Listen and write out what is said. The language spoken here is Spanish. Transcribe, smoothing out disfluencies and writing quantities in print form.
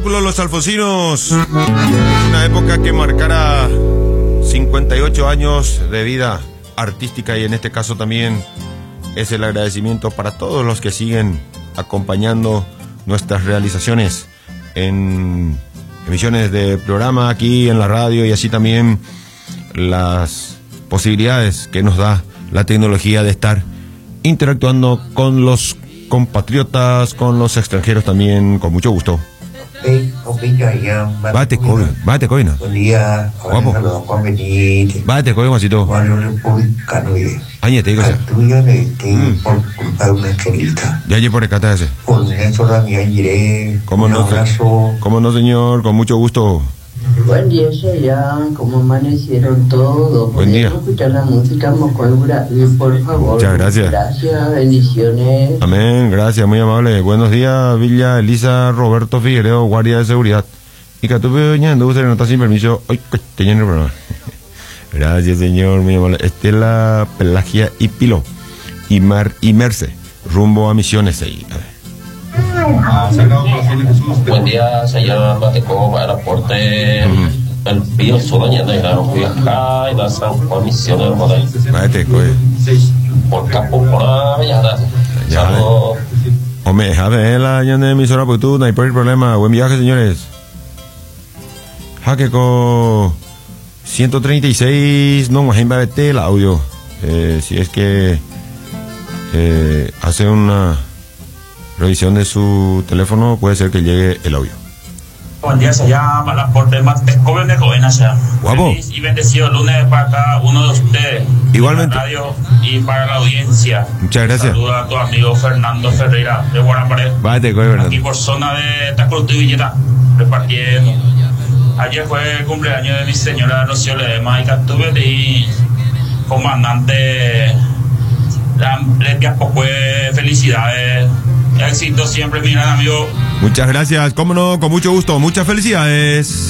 Los Alfonsinos, una época que marcara 58 años de vida artística, y en este caso también es el agradecimiento para todos los que siguen acompañando nuestras realizaciones en emisiones de programa aquí en la radio, y así también las posibilidades que nos da la tecnología de estar interactuando con los compatriotas, con los extranjeros también, con mucho gusto. Bate coi, ¿no? Buen día, guapo. Bate coi, Juancito. Añe, te digo, por culpa de una angelita. ya llevo por acá, ese. Con eso también iré. ¿Cómo Un no? abrazo. ¿Cómo no, señor? Con mucho gusto. Buen día, ya, como amanecieron todos. Buen día. ¿Podemos escuchar la música Mocuaura, por favor? Muchas gracias. Gracias, bendiciones. Amén, gracias, muy amable. Buenos días, Villa Elisa Roberto Figueredo, guardia de seguridad. Y que tú ñando, usted no está sin permiso. Ay, tenía el programa. Gracias, señor, muy amable. Estela Pelagia y Pilo. Y Merce, rumbo a Misiones ahí. A ver. Buen día, se llama Bateco, para el aporte. El Pío Sodañando y la Roja y la San Juan Misiones, joder. Bateco, Por Capo, por allá. Saludos. Hombre, a ver, la ñanda de emisora, pues tú, no hay problema. Buen viaje, señores. Jaqueco 136, no, más en el audio. Si es que hace una revisión de su teléfono, puede ser que llegue el audio. Buen día, se llama la porte más joven de joven allá. Guapo. Feliz y bendecido lunes para cada uno de ustedes. Igualmente. Para la radio y para la audiencia. Muchas gracias. Saluda a tu amigo Fernando Ferreira de Guarapared. Bate, Fernando. Aquí por zona de Tacurutú y Villeta, repartiendo. Ayer fue el cumpleaños de mi señora Rocío Ledema y Catuve y comandante Letia Pocue, felicidades. Éxito siempre, mi gran amigo. Muchas gracias, cómo no, con mucho gusto, muchas felicidades.